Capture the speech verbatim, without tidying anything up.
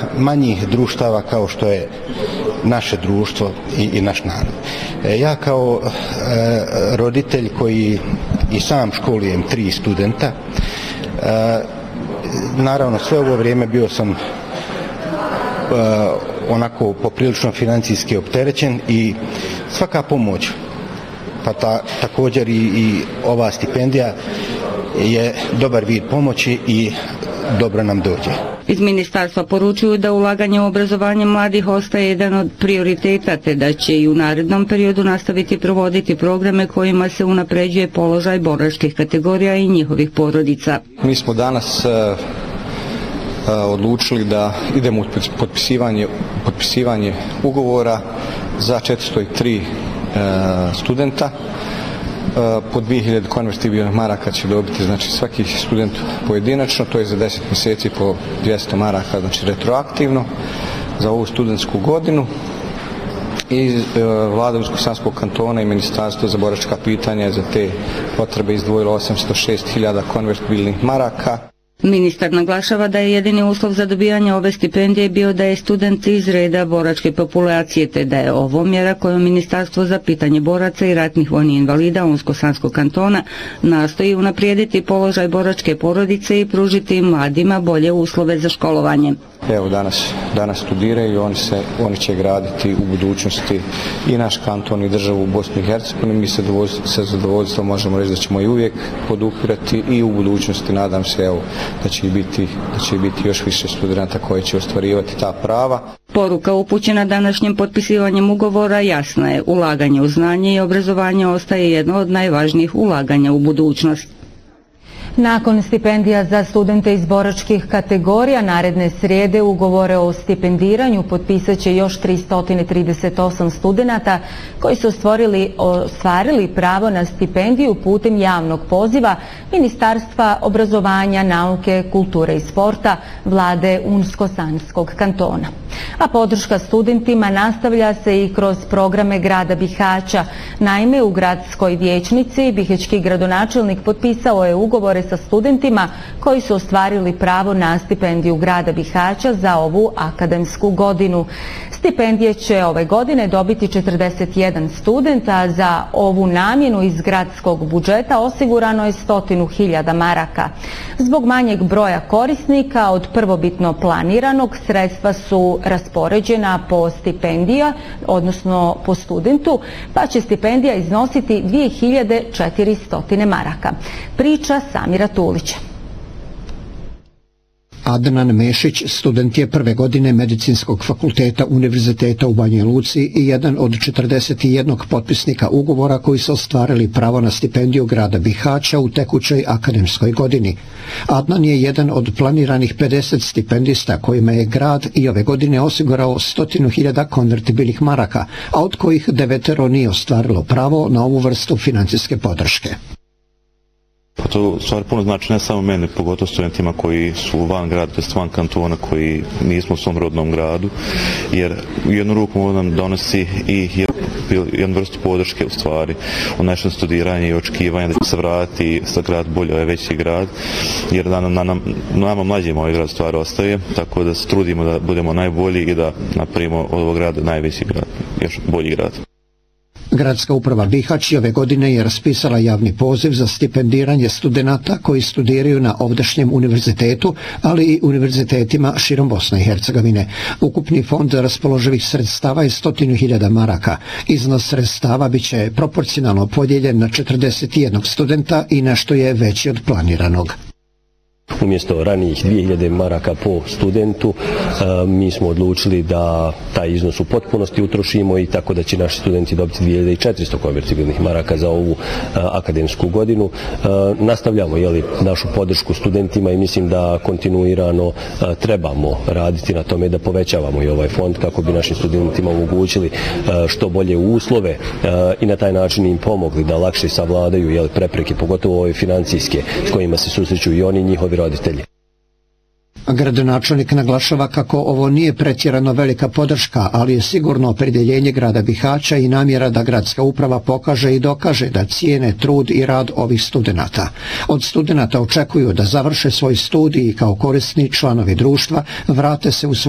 manjih društava kao što je naše društvo i, i naš narod. Ja kao e, roditelj koji i sam školujem tri studenta, e, naravno sve ovo vrijeme bio sam e, onako poprilično financijski opterećen i svaka pomoć, pa ta, također i, i ova stipendija je dobar vid pomoći i dobro nam dođe. Iz ministarstva poručuju da ulaganje u obrazovanje mladih ostaje jedan od prioriteta, te da će i u narednom periodu nastaviti provoditi programe kojima se unapređuje položaj boračkih kategorija i njihovih porodica. Mi smo danas uh, uh, odlučili da idemo u potpisivanje, potpisivanje ugovora za četiristo tri uh, studenta. Po dvije hiljade konvertibilnih maraka će dobiti, znači svaki student pojedinačno, to je za deset mjeseci po dvjesto maraka, znači retroaktivno za ovu studentsku godinu. I e, vlada Unsko-Sanskog kantona i ministarstvo za boračka pitanja za te potrebe izdvojilo osamsto šest hiljada konvertibilnih maraka. Ministar naglašava da je jedini uslov za dobijanje ove stipendije bio da je student iz reda boračke populacije, te da je ovo mjera koju Ministarstvo za pitanje boraca i ratnih vojnih invalida Unsko-Sanskog kantona nastoji unaprijediti položaj boračke porodice i pružiti im mladima bolje uslove za školovanje. Evo danas, danas studiraju i oni, se, oni će graditi u budućnosti i naš kanton i državu u Bosni i Hercegovini. Mi se sa zadovoljstvom možemo reći da ćemo i uvijek podupirati i u budućnosti, nadam se evo, da će biti, da će biti još više studenta koji će ostvarivati ta prava. Poruka upućena današnjim potpisivanjem ugovora jasna je: ulaganje u znanje i obrazovanje ostaje jedno od najvažnijih ulaganja u budućnost. Nakon stipendija za studente iz boračkih kategorija, naredne srijede ugovore o stipendiranju potpisat će još tristo trideset osam studenata koji su ostvarili, ostvarili pravo na stipendiju putem javnog poziva Ministarstva obrazovanja, nauke, kulture i sporta Vlade Unsko-Sanskog kantona. A podrška studentima nastavlja se i kroz programe grada Bihaća. Naime, u gradskoj vijećnici bihaćki gradonačelnik potpisao je ugovore sa studentima koji su ostvarili pravo na stipendiju grada Bihaća za ovu akademsku godinu. Stipendije će ove godine dobiti četrdeset jedan student, a za ovu namjenu iz gradskog budžeta osigurano je stotinu hiljada maraka. Zbog manjeg broja korisnika od prvobitno planiranog, sredstva su raspoređena po stipendija, odnosno po studentu, pa će stipendija iznositi dvije hiljade četiristo maraka. Priča Samira Tulića. Adnan Mešić student je prve godine Medicinskog fakulteta Univerziteta u Banja Luci i jedan od četrdeset jednog potpisnika ugovora koji su ostvarili pravo na stipendiju grada Bihaća u tekućoj akademskoj godini. Adnan je jedan od planiranih pedeset stipendista kojima je grad i ove godine osigurao stotinu hiljada konvertibilnih maraka, a od kojih devetero nije ostvarilo pravo na ovu vrstu financijske podrške. Pa to stvari puno znači ne samo meni, pogotovo studentima koji su van grada, to je van kantona, koji nismo u svom rodnom gradu, jer u jednu ruku nam donosi i jednu vrstu podrške u stvari u našem studiranju i očekivanje da će se vratiti sa grad bolje, ovaj veći grad, jer da nam, nam, nama mlađima ovaj grad stvari ostaje, tako da se trudimo da budemo najbolji i da napravimo od ovog grada najveći grad, još bolji grad. Gradska uprava Bihać ove godine je raspisala javni poziv za stipendiranje studenata koji studiraju na ovdašnjem univerzitetu, ali i univerzitetima širom Bosne i Hercegovine. Ukupni fond raspoloživih sredstava je stotinu hiljada maraka. Iznos sredstava biće proporcionalno podijeljen na četrdeset jedan studenta i nešto je veći od planiranog. Umjesto ranijih dvije hiljade maraka po studentu, mi smo odlučili da taj iznos u potpunosti utrošimo i tako da će naši studenti dobiti dvije hiljade četiristo konvertibilnih maraka za ovu akademsku godinu. Nastavljamo jeli, našu podršku studentima i mislim da kontinuirano trebamo raditi na tome da povećavamo i ovaj fond kako bi našim studentima omogućili što bolje uslove i na taj način im pomogli da lakše savladaju jeli, prepreke, pogotovo ove financijske s kojima se susreću i oni i njihovi roditelji. Gradonačelnik naglašava kako ovo nije pretjerano velika podrška, ali je sigurno opredjeljenje grada Bihaća i namjera da gradska uprava pokaže i dokaže da cijene trud i rad ovih studenata. Od studenata očekuju da završe svoj studij i kao korisni članovi društva vrate se u svoj